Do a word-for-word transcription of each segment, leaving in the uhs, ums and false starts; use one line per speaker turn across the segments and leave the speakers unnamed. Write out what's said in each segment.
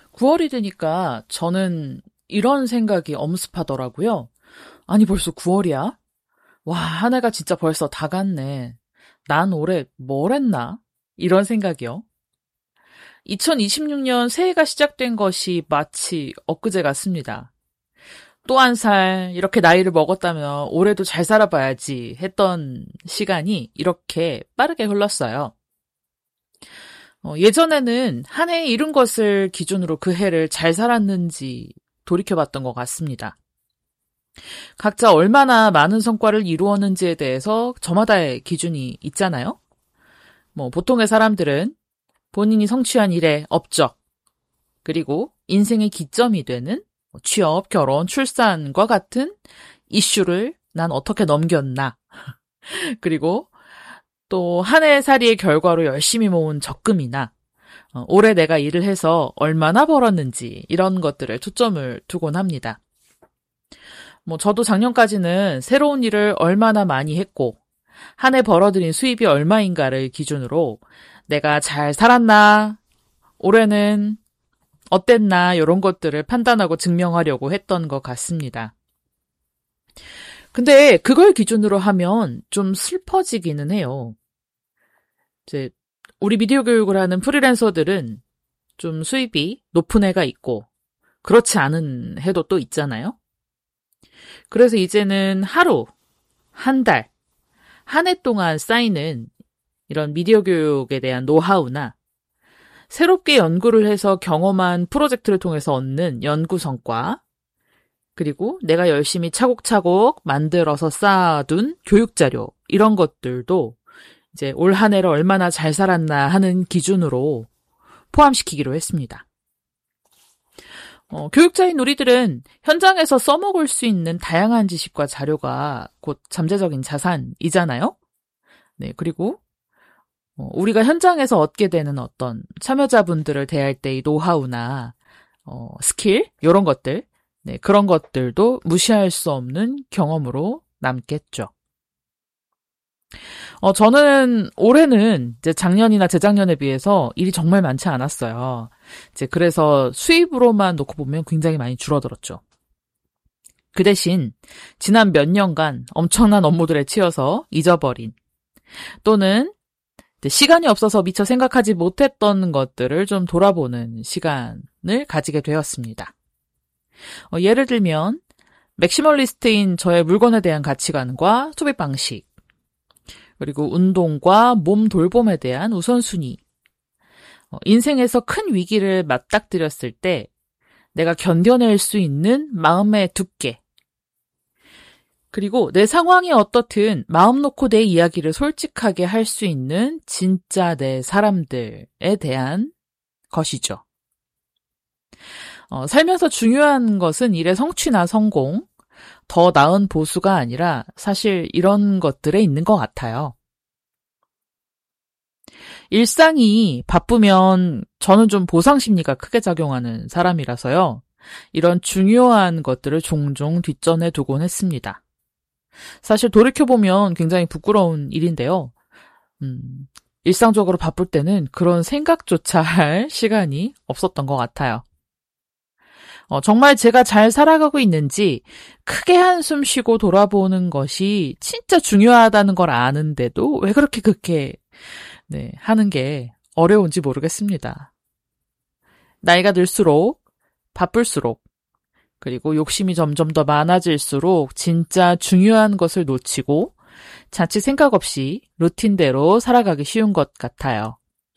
구월이 되니까 저는 이런 생각이 엄습하더라고요. 아니, 벌써 구월이야? 와, 한 해가 진짜 벌써 다 갔네. 난 올해 뭘 했나? 이런 생각이요. 이천이십육 년 새해가 시작된 것이 마치 엊그제 같습니다. 또 한 살, 이렇게 나이를 먹었다면 올해도 잘 살아봐야지 했던 시간이 이렇게 빠르게 흘렀어요. 어, 예전에는 한 해에 이룬 것을 기준으로 그 해를 잘 살았는지 돌이켜봤던 것 같습니다. 각자 얼마나 많은 성과를 이루었는지에 대해서 저마다의 기준이 있잖아요. 뭐 보통의 사람들은 본인이 성취한 일의 업적, 그리고 인생의 기점이 되는 취업, 결혼, 출산과 같은 이슈를 난 어떻게 넘겼나, 그리고 또 한 해 살이의 결과로 열심히 모은 적금이나 어, 올해 내가 일을 해서 얼마나 벌었는지 이런 것들을 초점을 두곤 합니다. 뭐 저도 작년까지는 새로운 일을 얼마나 많이 했고 한 해 벌어들인 수입이 얼마인가를 기준으로 내가 잘 살았나, 올해는 어땠나 이런 것들을 판단하고 증명하려고 했던 것 같습니다. 근데 그걸 기준으로 하면 좀 슬퍼지기는 해요. 이제 우리 미디어 교육을 하는 프리랜서들은 좀 수입이 높은 해가 있고 그렇지 않은 해도 또 있잖아요. 그래서 이제는 하루, 한 달, 한 해 동안 쌓이는 이런 미디어 교육에 대한 노하우나 새롭게 연구를 해서 경험한 프로젝트를 통해서 얻는 연구 성과, 그리고 내가 열심히 차곡차곡 만들어서 쌓아둔 교육 자료, 이런 것들도 이제 올 한 해를 얼마나 잘 살았나 하는 기준으로 포함시키기로 했습니다. 어, 교육자인 우리들은 현장에서 써먹을 수 있는 다양한 지식과 자료가 곧 잠재적인 자산이잖아요. 네, 그리고 어, 우리가 현장에서 얻게 되는 어떤 참여자분들을 대할 때의 노하우나 어, 스킬, 이런 것들, 네, 그런 것들도 무시할 수 없는 경험으로 남겠죠. 어, 저는 올해는 이제 작년이나 재작년에 비해서 일이 정말 많지 않았어요. 이제 그래서 수입으로만 놓고 보면 굉장히 많이 줄어들었죠. 그 대신 지난 몇 년간 엄청난 업무들에 치여서 잊어버린, 또는 시간이 없어서 미처 생각하지 못했던 것들을 좀 돌아보는 시간을 가지게 되었습니다. 어, 예를 들면 맥시멀리스트인 저의 물건에 대한 가치관과 소비 방식, 그리고 운동과 몸 돌봄에 대한 우선순위, 어, 인생에서 큰 위기를 맞닥뜨렸을 때 내가 견뎌낼 수 있는 마음의 두께, 그리고 내 상황이 어떻든 마음 놓고 내 이야기를 솔직하게 할 수 있는 진짜 내 사람들에 대한 것이죠. 어, 살면서 중요한 것은 일의 성취나 성공, 더 나은 보수가 아니라 사실 이런 것들에 있는 것 같아요. 일상이 바쁘면 저는 좀 보상심리가 크게 작용하는 사람이라서요. 이런 중요한 것들을 종종 뒷전에 두곤 했습니다. 사실 돌이켜보면 굉장히 부끄러운 일인데요. 음, 일상적으로 바쁠 때는 그런 생각조차 할 시간이 없었던 것 같아요. 어, 정말 제가 잘 살아가고 있는지 크게 한숨 쉬고 돌아보는 것이 진짜 중요하다는 걸 아는데도 왜 그렇게 그렇게 네, 하는 게 어려운지 모르겠습니다. 나이가 들수록, 바쁠수록, 그리고 욕심이 점점 더 많아질수록 진짜 중요한 것을 놓치고 자칫 생각 없이 루틴대로 살아가기 쉬운 것 같아요.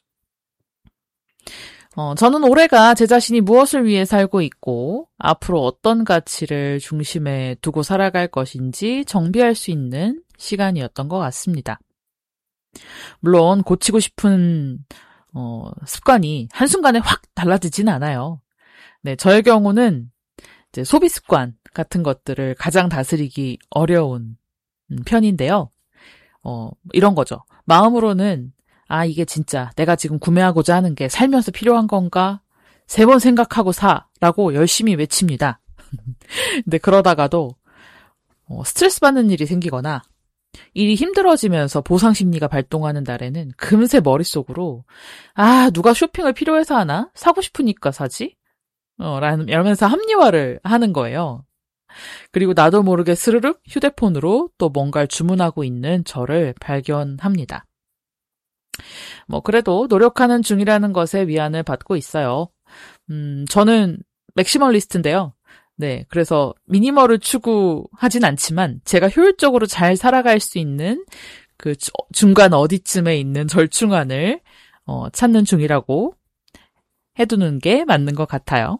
어, 저는 올해가 제 자신이 무엇을 위해 살고 있고 앞으로 어떤 가치를 중심에 두고 살아갈 것인지 정비할 수 있는 시간이었던 것 같습니다. 물론 고치고 싶은 어, 습관이 한순간에 확 달라지진 않아요. 네, 저의 경우는 이제 소비 습관 같은 것들을 가장 다스리기 어려운 편인데요. 어, 이런 거죠. 마음으로는 아, 이게 진짜 내가 지금 구매하고자 하는 게 살면서 필요한 건가? 세 번 생각하고 사라고 열심히 외칩니다. 근데 그러다가도 어, 스트레스 받는 일이 생기거나 일이 힘들어지면서 보상심리가 발동하는 날에는 금세 머릿속으로 아, 누가 쇼핑을 필요해서 하나? 사고 싶으니까 사지? 어, 라면서 합리화를 하는 거예요. 그리고 나도 모르게 스르륵 휴대폰으로 또 뭔가를 주문하고 있는 저를 발견합니다. 뭐 그래도 노력하는 중이라는 것에 위안을 받고 있어요. 음, 저는 맥시멀리스트인데요. 네, 그래서 미니멀을 추구하진 않지만 제가 효율적으로 잘 살아갈 수 있는 그 중간 어디쯤에 있는 절충안을 어, 찾는 중이라고 해두는 게 맞는 것 같아요.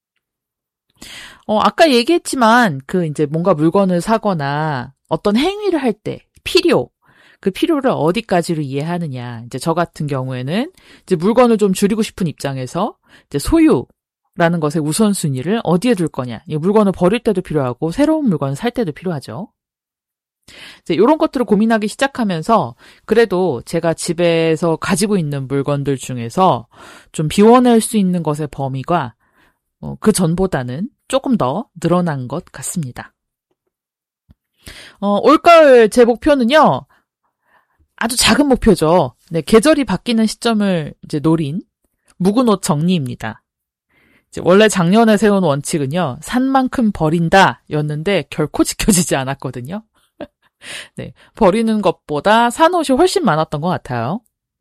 어, 아까 얘기했지만 그 이제 뭔가 물건을 사거나 어떤 행위를 할 때 필요, 그 필요를 어디까지로 이해하느냐. 이제 저 같은 경우에는 이제 물건을 좀 줄이고 싶은 입장에서 이제 소유라는 것의 우선순위를 어디에 둘 거냐. 이 물건을 버릴 때도 필요하고 새로운 물건을 살 때도 필요하죠. 이제 이런 것들을 고민하기 시작하면서 그래도 제가 집에서 가지고 있는 물건들 중에서 좀 비워낼 수 있는 것의 범위가 어, 그 전보다는 조금 더 늘어난 것 같습니다. 어, 올가을 제 목표는요, 아주 작은 목표죠. 네, 계절이 바뀌는 시점을 이제 노린 묵은 옷 정리입니다. 이제 원래 작년에 세운 원칙은요, 산 만큼 버린다 였는데 결코 지켜지지 않았거든요. 네, 버리는 것보다 산 옷이 훨씬 많았던 것 같아요.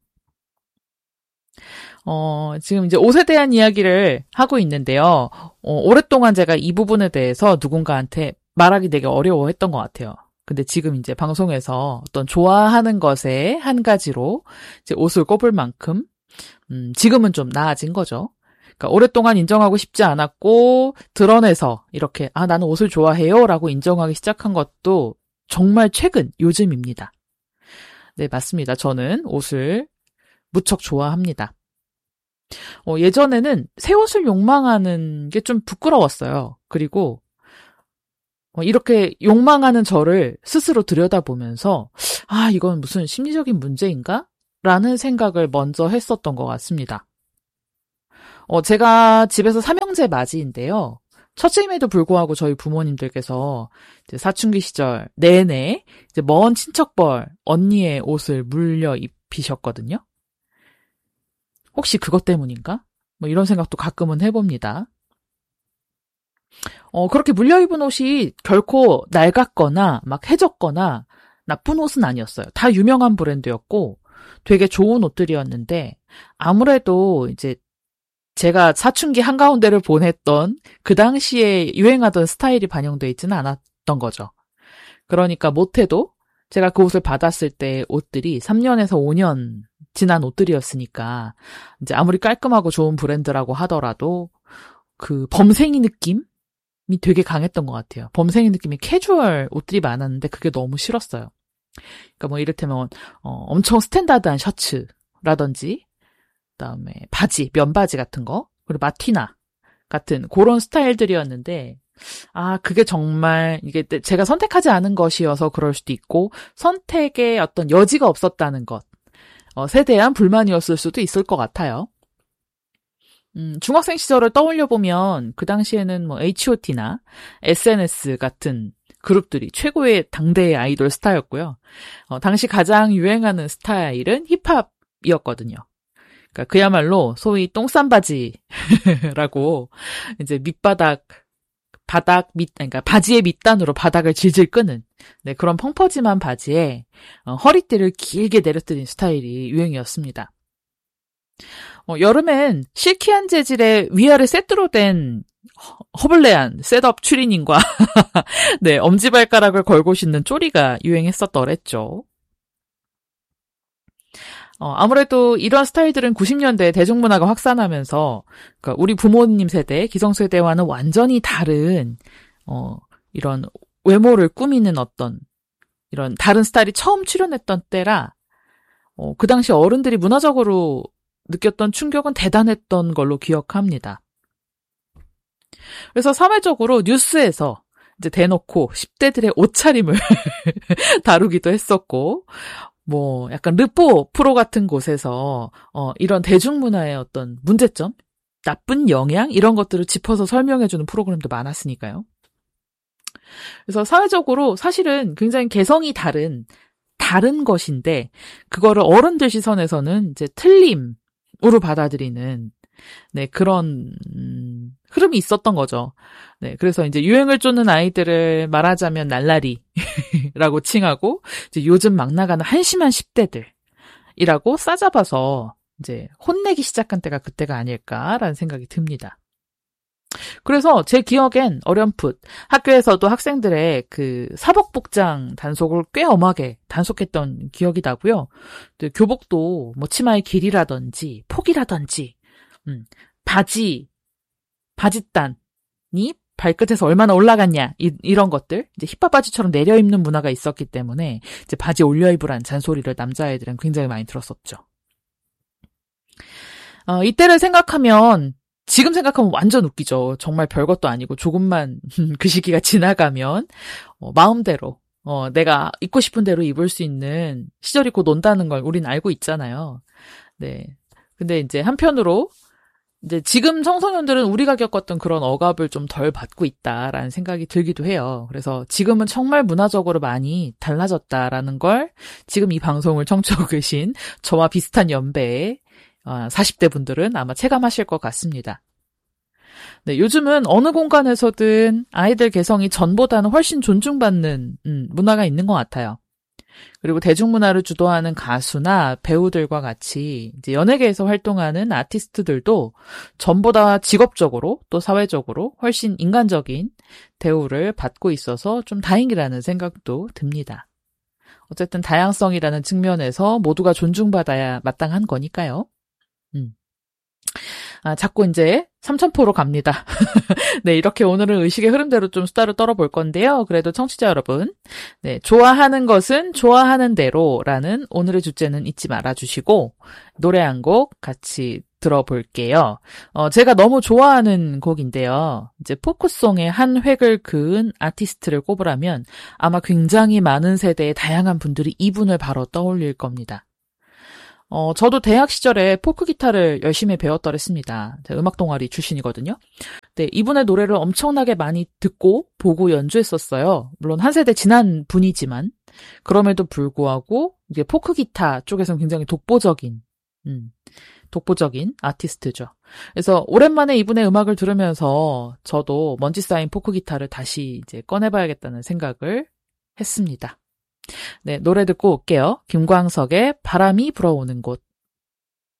어, 지금 이제 옷에 대한 이야기를 하고 있는데요. 어, 오랫동안 제가 이 부분에 대해서 누군가한테 말하기 되게 어려워했던 것 같아요. 근데 지금 이제 방송에서 어떤 좋아하는 것의 한 가지로 이제 옷을 꼽을 만큼, 음, 지금은 좀 나아진 거죠. 그러니까 오랫동안 인정하고 싶지 않았고, 드러내서 이렇게, 아, 나는 옷을 좋아해요 라고 인정하기 시작한 것도 정말 최근, 요즘입니다. 네, 맞습니다. 저는 옷을 무척 좋아합니다. 어, 예전에는 새 옷을 욕망하는 게 좀 부끄러웠어요. 그리고 어, 이렇게 욕망하는 저를 스스로 들여다보면서 아, 이건 무슨 심리적인 문제인가? 라는 생각을 먼저 했었던 것 같습니다. 어, 제가 집에서 삼형제 맞이인데요. 첫째임에도 불구하고 저희 부모님들께서 이제 사춘기 시절 내내 이제 먼 친척벌 언니의 옷을 물려 입히셨거든요. 혹시 그것 때문인가? 뭐 이런 생각도 가끔은 해봅니다. 어, 그렇게 물려입은 옷이 결코 낡았거나 막 해졌거나 나쁜 옷은 아니었어요. 다 유명한 브랜드였고 되게 좋은 옷들이었는데 아무래도 이제 제가 사춘기 한가운데를 보냈던 그 당시에 유행하던 스타일이 반영되어 있지는 않았던 거죠. 그러니까 못해도 제가 그 옷을 받았을 때 옷들이 삼 년에서 오 년 지난 옷들이었으니까 이제 아무리 깔끔하고 좋은 브랜드라고 하더라도 그 범생이 느낌이 되게 강했던 것 같아요. 범생이 느낌이 캐주얼 옷들이 많았는데 그게 너무 싫었어요. 그러니까 뭐 이를테면 어, 엄청 스탠다드한 셔츠라든지 그다음에 바지, 면바지 같은 거 그리고 마티나 같은 그런 스타일들이었는데 아, 그게 정말 이게 제가 선택하지 않은 것이어서 그럴 수도 있고 선택의 어떤 여지가 없었다는 것 어, 에 대한 불만이었을 수도 있을 것 같아요. 음, 중학생 시절을 떠올려보면 그 당시에는 뭐 에이치 오 티나 에스엔에스 같은 그룹들이 최고의 당대의 아이돌 스타였고요. 어, 당시 가장 유행하는 스타일은 힙합이었거든요. 그러니까 그야말로 소위 똥싼바지라고 이제 밑바닥 바닥 밑, 그러니까 바지의 밑단으로 바닥을 질질 끄는 네, 그런 펑퍼짐한 바지에 어, 허리띠를 길게 내려뜨린 스타일이 유행이었습니다. 어, 여름엔 실키한 재질의 위아래 세트로 된 허블레한 셋업 추리닝과 네, 엄지발가락을 걸고 신는 쪼리가 유행했었더랬죠. 어, 아무래도 이런 스타일들은 구십 년대 대중문화가 확산하면서 그러니까 우리 부모님 세대, 기성세대와는 완전히 다른 어, 이런 외모를 꾸미는 어떤 이런 다른 스타일이 처음 출현했던 때라 어, 그 당시 어른들이 문화적으로 느꼈던 충격은 대단했던 걸로 기억합니다. 그래서 사회적으로 뉴스에서 이제 대놓고 십 대들의 옷차림을 다루기도 했었고 뭐 약간 르포 프로 같은 곳에서 어 이런 대중문화의 어떤 문제점, 나쁜 영향 이런 것들을 짚어서 설명해주는 프로그램도 많았으니까요. 그래서 사회적으로 사실은 굉장히 개성이 다른 다른 것인데 그거를 어른들 시선에서는 이제 틀림으로 받아들이는 네 그런 음, 음, 흐름이 있었던 거죠. 네, 그래서 이제 유행을 쫓는 아이들을 말하자면 날라리라고 칭하고, 이제 요즘 막 나가는 한심한 십 대들이라고 싸잡아서 이제 혼내기 시작한 때가 그때가 아닐까라는 생각이 듭니다. 그래서 제 기억엔 어렴풋 학교에서도 학생들의 그 사복복장 단속을 꽤 엄하게 단속했던 기억이 나고요. 또 교복도 뭐 치마의 길이라든지 폭이라든지 음, 바지 바지단이 발끝에서 얼마나 올라갔냐 이, 이런 것들 이제 힙합 바지처럼 내려 입는 문화가 있었기 때문에 이제 바지 올려 입으란 잔소리를 남자애들은 굉장히 많이 들었었죠. 어, 이때를 생각하면 지금 생각하면 완전 웃기죠. 정말 별것도 아니고 조금만 그 시기가 지나가면 어, 마음대로 어, 내가 입고 싶은 대로 입을 수 있는 시절이 곧 온다는 걸 우린 알고 있잖아요. 네. 근데 이제 한편으로 이제 지금 청소년들은 우리가 겪었던 그런 억압을 좀 덜 받고 있다라는 생각이 들기도 해요. 그래서 지금은 정말 문화적으로 많이 달라졌다라는 걸 지금 이 방송을 청취하고 계신 저와 비슷한 연배의 사십 대 분들은 아마 체감하실 것 같습니다. 네, 요즘은 어느 공간에서든 아이들 개성이 전보다는 훨씬 존중받는 음, 문화가 있는 것 같아요. 그리고 대중문화를 주도하는 가수나 배우들과 같이 이제 연예계에서 활동하는 아티스트들도 전보다 직업적으로 또 사회적으로 훨씬 인간적인 대우를 받고 있어서 좀 다행이라는 생각도 듭니다. 어쨌든 다양성이라는 측면에서 모두가 존중받아야 마땅한 거니까요. 음. 아, 자꾸 이제 삼천포로 갑니다. 네, 이렇게 오늘은 의식의 흐름대로 좀 수다를 떨어볼 건데요. 그래도 청취자 여러분, 네, 좋아하는 것은 좋아하는 대로라는 오늘의 주제는 잊지 말아주시고 노래 한 곡 같이 들어볼게요. 어, 제가 너무 좋아하는 곡인데요. 이제 포크송의 한 획을 그은 아티스트를 꼽으라면 아마 굉장히 많은 세대의 다양한 분들이 이분을 바로 떠올릴 겁니다. 어, 저도 대학 시절에 포크 기타를 열심히 배웠더랬습니다. 제가 음악 동아리 출신이거든요. 네, 이분의 노래를 엄청나게 많이 듣고 보고 연주했었어요. 물론 한 세대 지난 분이지만 그럼에도 불구하고 이게 포크 기타 쪽에서는 굉장히 독보적인 음, 독보적인 아티스트죠. 그래서 오랜만에 이분의 음악을 들으면서 저도 먼지 쌓인 포크 기타를 다시 이제 꺼내봐야겠다는 생각을 했습니다. 네, 노래 듣고 올게요. 김광석의 바람이 불어오는 곳.